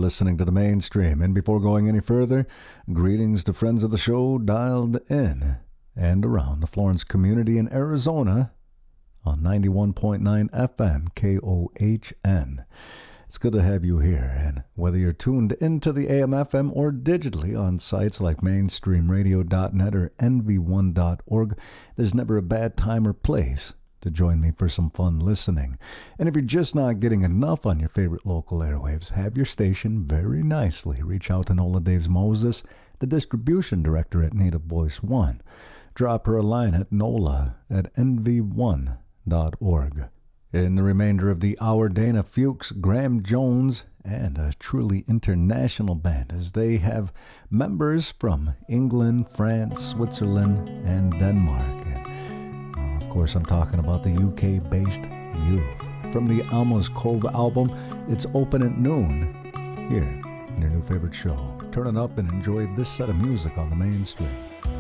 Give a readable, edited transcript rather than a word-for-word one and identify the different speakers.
Speaker 1: listening to the Mainstream. And before going any further, greetings to friends of the show dialed in and around the Florence community in Arizona on 91.9 FM KOHN. It's good to have you here, and whether you're tuned into the AM/FM or digitally on sites like mainstreamradio.net or nv1.org, there's never a bad time or place to join me for some fun listening. And if you're just not getting enough on your favorite local airwaves, have your station very nicely reach out to Nola Daves Moses, the distribution director at Native Voice One. Drop her a line at nola@nv1.org. In the remainder of the hour, Dana Fuchs, Graham Jones, and a truly international band, as they have members from England, France, Switzerland, and Denmark. And, of course, I'm talking about the UK-based Youth. From the Alma's Cove album, it's Open at Noon, here in your new favorite show. Turn it up and enjoy this set of music on the Mainstream.